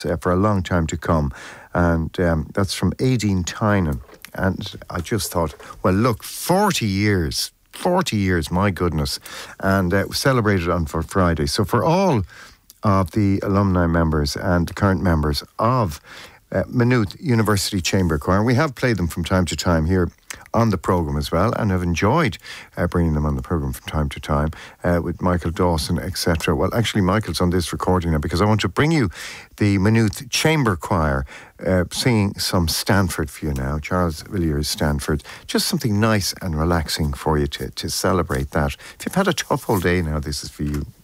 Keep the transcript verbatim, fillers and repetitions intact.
uh, for a long time to come. And um, that's from Aideen Tynan. And I just thought, well, look, forty years, forty years, my goodness. And uh, it was celebrated on for Friday. So for all of the alumni members and current members of uh, Maynooth University Chamber Choir, we have played them from time to time here on the programme as well, and have enjoyed uh, bringing them on the programme from time to time uh, with Michael Dawson, et cetera. Well, actually, Michael's on this recording now because I want to bring you the Maynooth Chamber Choir uh, singing some Stanford for you now. Charles Villiers Stanford. Just something nice and relaxing for you to, to celebrate that. If you've had a tough whole day now, this is for you.